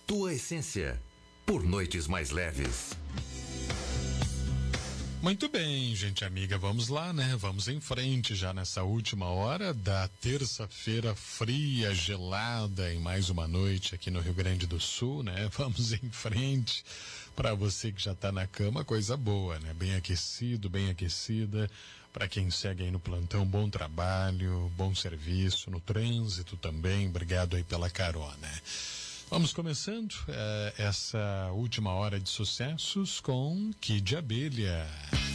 tua essência, por noites mais leves. Muito bem, gente amiga, vamos lá, né? Vamos em frente já nessa última hora da terça-feira fria, gelada, em mais uma noite aqui no Rio Grande do Sul, né? Vamos em frente para você que já tá na cama, coisa boa, né? Bem aquecido, bem aquecida. Para quem segue aí no plantão, bom trabalho, bom serviço, no trânsito também, obrigado aí pela carona. Vamos começando essa última hora de sucessos com Kid Abelha.